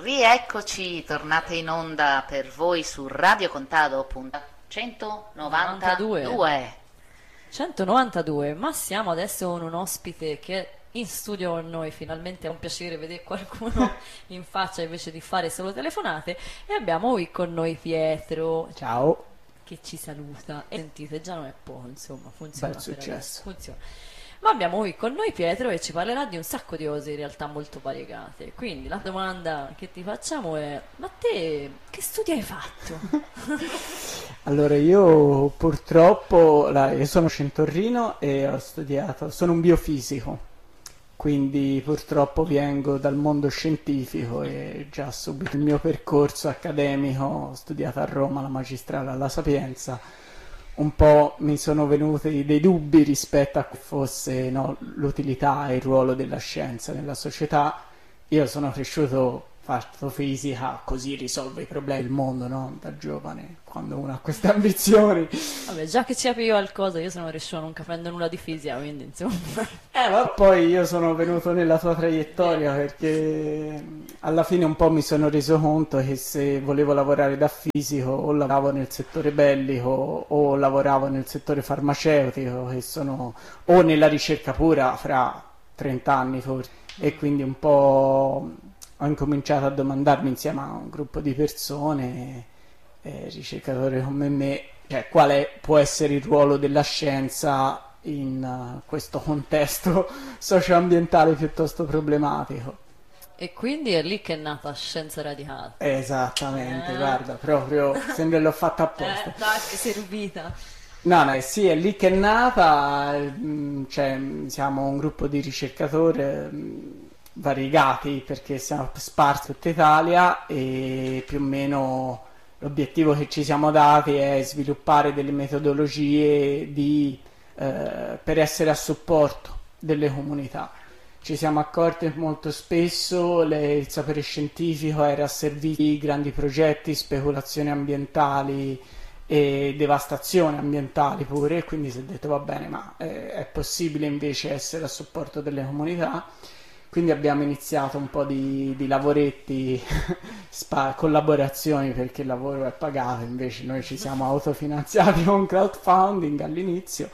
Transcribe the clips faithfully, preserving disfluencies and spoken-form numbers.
Rieccoci, tornate in onda per voi su Radio Contado, puntata centonovantadue. centonovantadue, ma siamo adesso con un ospite che in studio con noi, finalmente è un piacere vedere qualcuno in faccia invece di fare solo telefonate, e abbiamo qui con noi Pietro. Ciao. Che ci saluta, e sentite, già non è poco, insomma, funziona. Bel successo. Funziona. Ma abbiamo qui con noi Pietro e ci parlerà di un sacco di cose in realtà molto variegate. Quindi la domanda che ti facciamo è: ma te che studi hai fatto? Allora, io purtroppo la, io sono scentorrino e ho studiato, sono un biofisico, quindi purtroppo vengo dal mondo scientifico e già subito il mio percorso accademico, ho studiato a Roma la magistrale alla Sapienza. Un po' mi sono venuti dei dubbi rispetto a che fosse, no, l'utilità e il ruolo della scienza nella società. Io sono cresciuto, fatto fisica, così risolvo i problemi del mondo, no? Da giovane, quando uno ha queste ambizioni. Vabbè, già che ci apri qualcosa, io sono cresciuto non capendo nulla di fisica, quindi insomma. Eh, ma poi io sono venuto nella tua traiettoria perché alla fine un po' mi sono reso conto che se volevo lavorare da fisico o lavoravo nel settore bellico o lavoravo nel settore farmaceutico, che sono, o nella ricerca pura fra trenta anni forse, e quindi un po' ho incominciato a domandarmi insieme a un gruppo di persone, eh, ricercatori come me, cioè quale può essere il ruolo della scienza in uh, questo contesto socioambientale piuttosto problematico. E quindi è lì che è nata Scienza Radicale. Esattamente, Eh. guarda, proprio sembra l'ho fatta apposta. Eh, tac, servita. No, no, sì, è lì che è nata, mh, cioè, siamo un gruppo di ricercatori mh, variegati perché siamo sparsi in tutta Italia e più o meno l'obiettivo che ci siamo dati è sviluppare delle metodologie di, eh, per essere a supporto delle comunità. Ci siamo accorti che molto spesso le- il sapere scientifico era a servizio di grandi progetti, speculazioni ambientali e devastazioni ambientali pure, quindi si è detto va bene, ma eh, è possibile invece essere a supporto delle comunità. Quindi abbiamo iniziato un po' di, di lavoretti, spa- collaborazioni, perché il lavoro è pagato, invece noi ci siamo autofinanziati con crowdfunding all'inizio.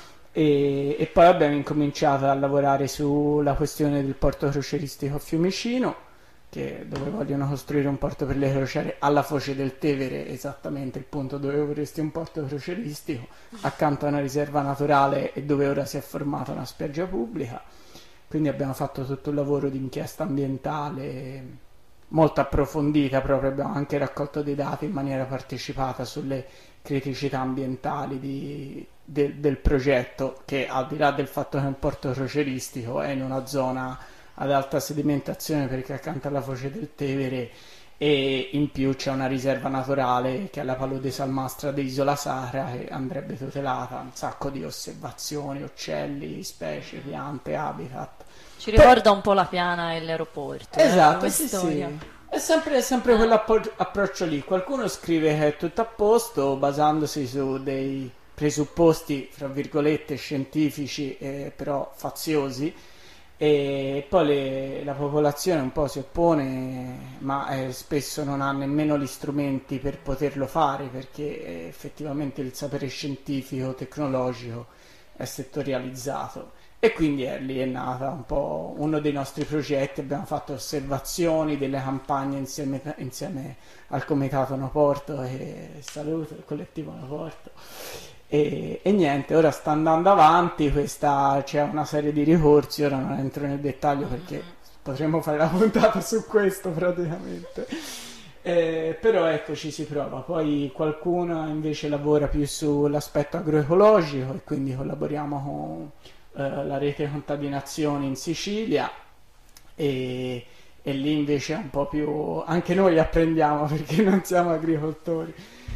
E, e poi abbiamo incominciato a lavorare sulla questione del porto crocieristico a Fiumicino, che, dove vogliono costruire un porto per le crociere alla foce del Tevere, esattamente il punto dove vorresti un porto crocieristico, accanto a una riserva naturale e dove ora si è formata una spiaggia pubblica. Quindi abbiamo fatto tutto un lavoro di inchiesta ambientale molto approfondita, proprio abbiamo anche raccolto dei dati in maniera partecipata sulle criticità ambientali di- del, del progetto, che al di là del fatto che è un porto crocieristico è in una zona ad alta sedimentazione perché è accanto alla foce del Tevere, e in più c'è una riserva naturale che è la palude salmastra di Isola Sacra, che andrebbe tutelata, un sacco di osservazioni, uccelli, specie, piante, habitat. Ci ricorda un po' la Piana e l'aeroporto. eh, Esatto, come sì, storia. sì. È sempre, è sempre quell'approccio lì. Qualcuno scrive che è tutto a posto basandosi su dei presupposti, fra virgolette, scientifici, eh, però faziosi, e poi le- la popolazione un po' si oppone, ma eh, spesso non ha nemmeno gli strumenti per poterlo fare, perché eh, effettivamente il sapere scientifico, tecnologico è settorializzato. E quindi è lì è nata un po' uno dei nostri progetti. Abbiamo fatto osservazioni, delle campagne insieme, insieme al Comitato No Porto, e saluto il collettivo No Porto. E, e niente, ora sta andando avanti, questa, c'è una serie di ricorsi, ora non entro nel dettaglio perché potremmo fare la puntata su questo praticamente. Eh, però ecco, ci si prova. Poi qualcuno invece lavora più sull'aspetto agroecologico e quindi collaboriamo con eh, la rete contadinazioni in Sicilia, e, e lì invece è un po' più, anche noi apprendiamo perché non siamo agricoltori.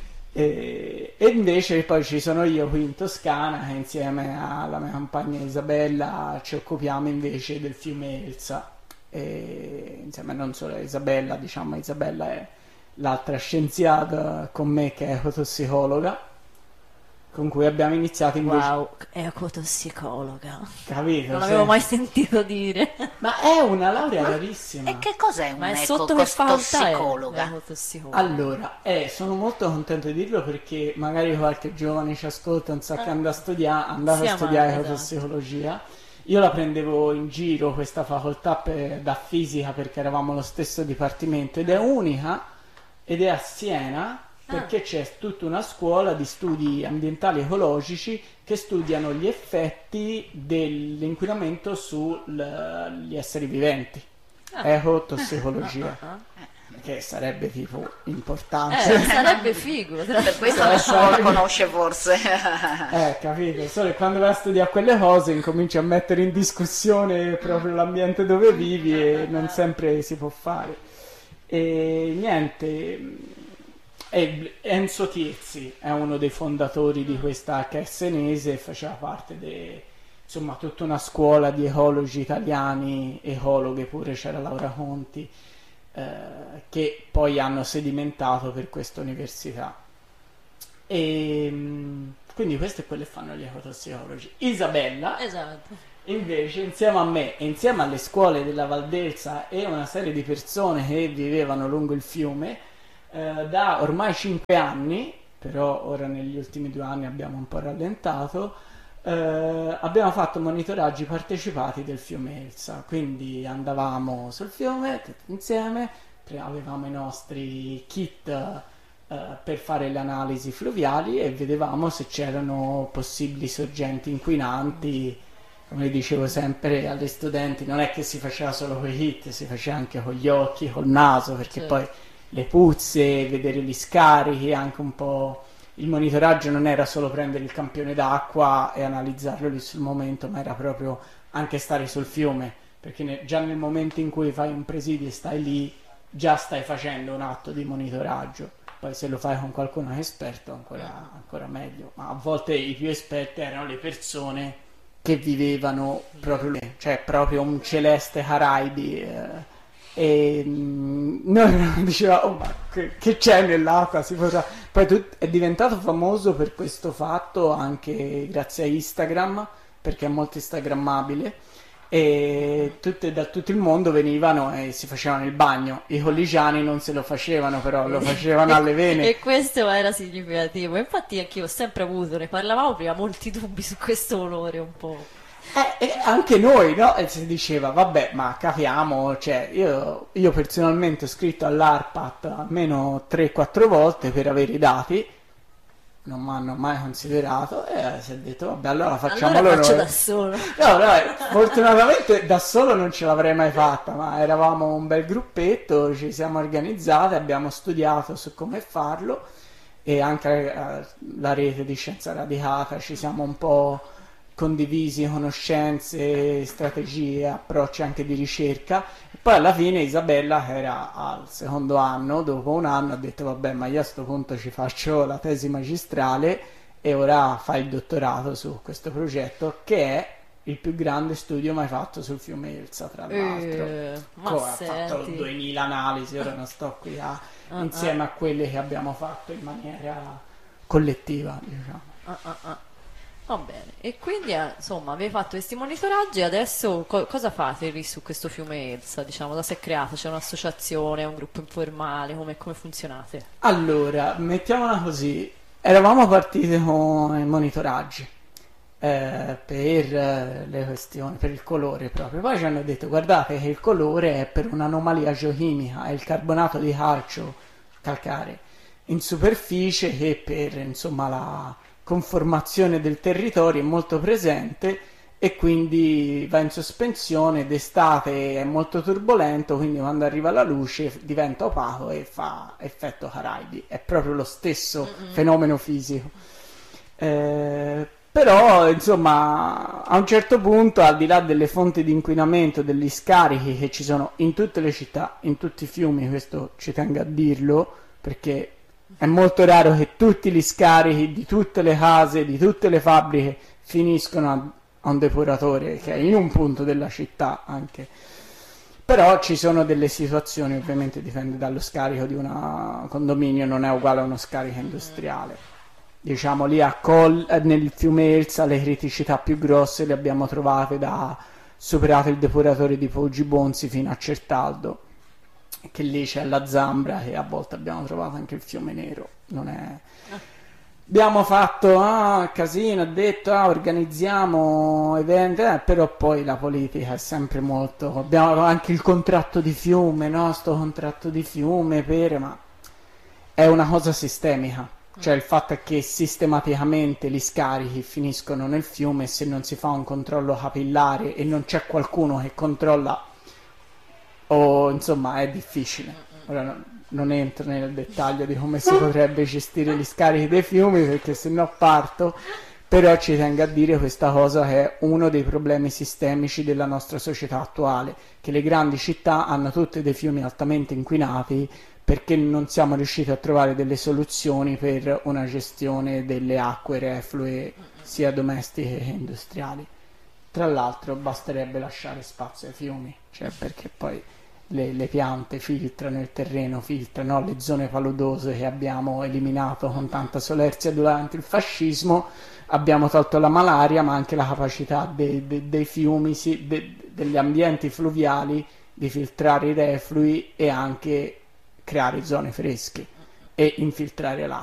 E, e invece poi ci sono io qui in Toscana, che insieme alla mia compagna Isabella ci occupiamo invece del fiume Elsa, e insieme non solo a Isabella, diciamo Isabella è l'altra scienziata con me che è ecotossicologa, con cui abbiamo iniziato invece. Wow, ecotossicologa. Capito? Non l'avevo Sì. mai sentito dire. Ma è una laurea rarissima. E che cos'è Ma è un sotto che facoltà è ecotossicologa? l'ecotossicologa? Allora, eh, sono molto contento di dirlo perché magari qualche giovane ci ascolta, non sa che andava a studiare, andava Sì, a studiare esatto. ecotossicologia. Io la prendevo in giro questa facoltà per- da fisica perché eravamo lo stesso dipartimento ed è unica ed è a Siena perché c'è tutta una scuola di studi ambientali ecologici che studiano gli effetti dell'inquinamento sugli esseri viventi. Ah. Ecotossicologia. Ah, Che sarebbe tipo importante. Eh, sarebbe figo. tra- Per questo nessuno la conosce forse. Eh, capito? Solo che quando vai a studiare quelle cose incominci a mettere in discussione proprio l'ambiente dove vivi e non sempre si può fare. E niente, e Enzo Tirzi è uno dei fondatori di questa che è senese e faceva parte di insomma tutta una scuola di ecologi italiani, ecologhe pure, c'era Laura Conti, eh, che poi hanno sedimentato per questa università. E mh, quindi queste è quelle che fanno gli ecotossicologi. Isabella Esatto. invece insieme a me e insieme alle scuole della Valdelsa e una serie di persone che vivevano lungo il fiume eh, da ormai cinque anni, però ora negli ultimi due anni abbiamo un po' rallentato, eh, abbiamo fatto monitoraggi partecipati del fiume Elsa, quindi andavamo sul fiume tutti insieme, pre- avevamo i nostri kit eh, per fare le analisi fluviali e vedevamo se c'erano possibili sorgenti inquinanti. Come dicevo sempre agli studenti, non è che si faceva solo con i kit, si faceva anche con gli occhi, col naso, perché Certo. poi le puzze, vedere gli scarichi, anche un po'. Il monitoraggio non era solo prendere il campione d'acqua e analizzarlo lì sul momento, ma era proprio anche stare sul fiume, perché ne- già nel momento in cui fai un presidio e stai lì, già stai facendo un atto di monitoraggio. Poi se lo fai con qualcuno che è esperto ancora, ancora meglio, ma a volte i più esperti erano le persone che vivevano proprio lì, cioè proprio un celeste Caraibi. eh, e mm, noi dicevamo, oh, ma che, che c'è nell'acqua? Si potrà. Poi tut- è diventato famoso per questo fatto anche grazie a Instagram, perché è molto instagrammabile. E tutte, da tutto il mondo venivano e si facevano il bagno. I colligiani non se lo facevano, però lo facevano alle vene. E questo era significativo. Infatti anche io ho sempre avuto, ne parlavamo prima, molti dubbi su questo olore un po'. Eh, e anche noi, no? E si diceva, vabbè, ma capiamo, cioè, io, io personalmente ho scritto all'ARPAT almeno tre quattro volte per avere i dati, non mi hanno mai considerato, e si è detto, vabbè, allora facciamolo Allora faccio noi. da solo. No, no, fortunatamente da solo non ce l'avrei mai fatta, ma eravamo un bel gruppetto, ci siamo organizzati, abbiamo studiato su come farlo e anche eh, la rete di Scienza Radicata, ci siamo un po' condivisi conoscenze, strategie, approcci anche di ricerca. E poi alla fine Isabella, che era al secondo anno, dopo un anno, ha detto vabbè, ma io a sto punto ci faccio la tesi magistrale e ora fa il dottorato su questo progetto che è il più grande studio mai fatto sul fiume Elsa, tra l'altro. Eh, ma Co- ha fatto senti. duemila analisi, ora non sto qui a, Ah, insieme a quelle che abbiamo fatto in maniera collettiva, diciamo. Ah, ah, ah. Va bene, e quindi eh, insomma avevi fatto questi monitoraggi e adesso co- cosa fate lì su questo fiume Elsa? Diciamo, da si è creato? C'è un'associazione, un gruppo informale, come, come funzionate? Allora, mettiamola così, eravamo partiti con i monitoraggi eh, per eh, le questioni, per il colore proprio, poi ci hanno detto guardate che il colore è per un'anomalia geochimica, è il carbonato di calcio calcare in superficie che per insomma la conformazione del territorio è molto presente e quindi va in sospensione, d'estate è molto turbolento, quindi quando arriva la luce diventa opaco e fa effetto Caraibi, è proprio lo stesso Mm-mm. fenomeno fisico. Eh, però insomma a un certo punto, al di là delle fonti di inquinamento, degli scarichi che ci sono in tutte le città, in tutti i fiumi, questo ci tengo a dirlo perché è molto raro che tutti gli scarichi di tutte le case, di tutte le fabbriche finiscono a, a un depuratore che è in un punto della città anche. Però ci sono delle situazioni, ovviamente dipende dallo scarico di un condominio, non è uguale a uno scarico industriale. diciamo lì a Col, nel fiume Elsa le criticità più grosse le abbiamo trovate da superato il depuratore di Poggibonsi fino a Certaldo, che lì c'è la Zambra e a volte abbiamo trovato anche il fiume Nero. Non è... Abbiamo fatto ah, casino, ha detto ah, organizziamo eventi, eh, però poi la politica è sempre molto... Abbiamo anche il contratto di fiume, no? Sto contratto di fiume per... ma è una cosa sistemica. Cioè il fatto è che sistematicamente gli scarichi finiscono nel fiume e se non si fa un controllo capillare e non c'è qualcuno che controlla, o insomma è difficile. Ora no, non entro nel dettaglio di come si potrebbe gestire gli scarichi dei fiumi perché se no parto, però ci tengo a dire questa cosa che è uno dei problemi sistemici della nostra società attuale, che le grandi città hanno tutte dei fiumi altamente inquinati perché non siamo riusciti a trovare delle soluzioni per una gestione delle acque reflue sia domestiche che industriali. Tra l'altro basterebbe lasciare spazio ai fiumi, cioè perché poi le, le piante filtrano il terreno, filtrano le zone paludose che abbiamo eliminato con tanta solerzia durante il fascismo, abbiamo tolto la malaria ma anche la capacità de, de, dei fiumi, sì, de, degli ambienti fluviali di filtrare i reflui e anche creare zone fresche e infiltrare l'acqua.